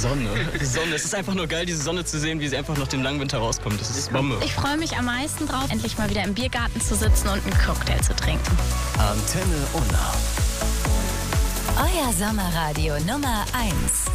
Sonne. Sonne. Es ist einfach nur geil, diese Sonne zu sehen, wie sie einfach nach dem langen Winter rauskommt. Das ist Bombe. Ich freue mich am meisten drauf, endlich mal wieder im Biergarten zu sitzen und einen Cocktail zu trinken. Antenne Unna. Euer Sommerradio Nummer 1.